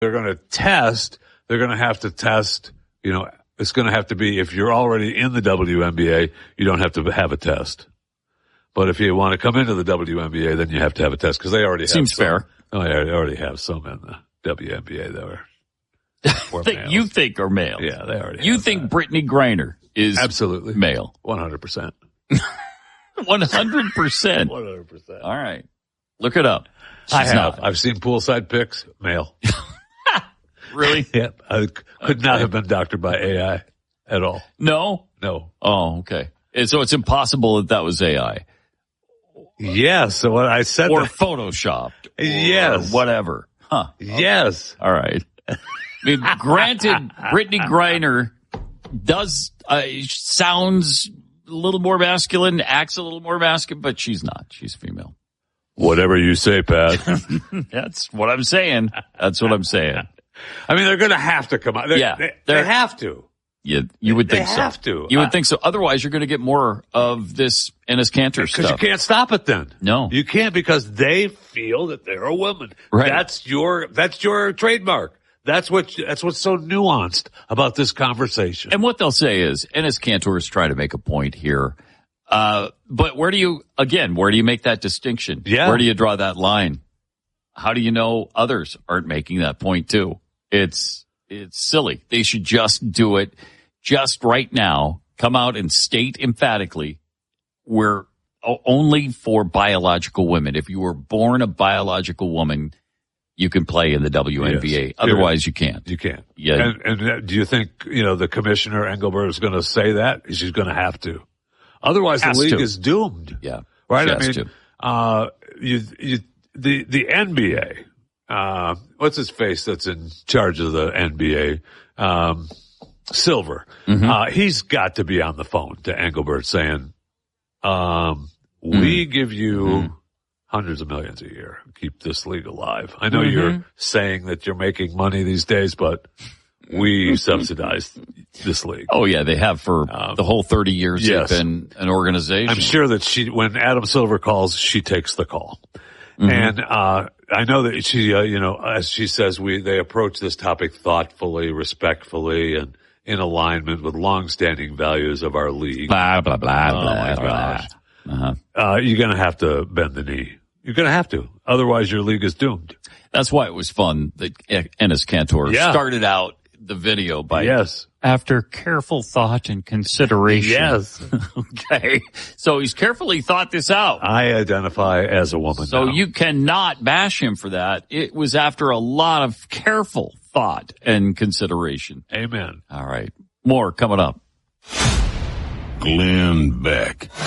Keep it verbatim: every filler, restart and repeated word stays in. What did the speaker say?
they're going to test, they're going to have to test, you know, it's going to have to be, if you're already in the W N B A, you don't have to have a test. But if you want to come into the W N B A, then you have to have a test because they already have Seems some. fair. Oh, they already have some in the W N B A that are, that you think are male. Yeah, they already You have think that. Brittany Griner is Absolutely male? one hundred percent. one hundred percent. one hundred percent. All right. Look it up. She's I have. not. I've seen poolside pics, male. Really? Yep. I could Okay. not have been doctored by A I at all. No? No. Oh, okay. And so it's impossible that that was A I. Yes. So what I said. Or that, photoshopped. Or yes. whatever. Huh. Yes. All right. I mean, granted, Brittany Griner does, uh, sounds a little more masculine, acts a little more masculine, but she's not. She's female. Whatever you say, Pat. That's what I'm saying. That's what I'm saying. I mean, they're going to have to come out. They're, Yeah, They, they're- they have to. You, you would They think so. have to. You would I- think so. Otherwise, you're going to get more of this Ennis Cantor Because you stuff. can't stop it then. No. You can't because they feel that they're a woman. Right. That's your, that's your trademark. That's what, that's what's so nuanced about this conversation. And what they'll say is, Ennis Cantor is trying to make a point here. Uh, but where do you, again, where do you make that distinction? Yeah. Where do you draw that line? How do you know others aren't making that point too? It's, it's silly. They should just do it just right now. Come out and state emphatically, we're o- only for biological women. If you were born a biological woman, you can play in the W N B A. Yes. Otherwise, you can't. You can't. Yeah. And, and do you think, you know, the commissioner Engelbert is going to say that? She's going to have to. Otherwise, Has the league to. is doomed. Yeah. Right? She I has mean, to. uh, you, you, the, the N B A, uh, what's his face that's in charge of the N B A? Um, Silver. Mm-hmm. Uh, he's got to be on the phone to Engelbert saying, um, we Mm. give you Mm-hmm. hundreds of millions a year. Keep this league alive. I know Mm-hmm. you're saying that you're making money these days, but we subsidize this league. Oh yeah, they have for Um, the whole thirty years yes. they've been an organization. I'm sure that she, when Adam Silver calls, she takes the call. Mm-hmm. And, uh, I know that she, uh, you know, as she says, we, they approach this topic thoughtfully, respectfully, and in alignment with longstanding values of our league. Blah blah blah Oh blah my blah. gosh. Uh-huh. Uh, you're going to have to bend the knee. You're going to have to. Otherwise your league is doomed. That's why it was fun that Ennis Cantor Yeah. started out the video by Yes. after careful thought and consideration. Yes. Okay. So he's carefully thought this out. I identify as a woman So now. you cannot bash him for that. It was after a lot of careful thought and consideration. Amen. All right. More coming up. Glenn Beck.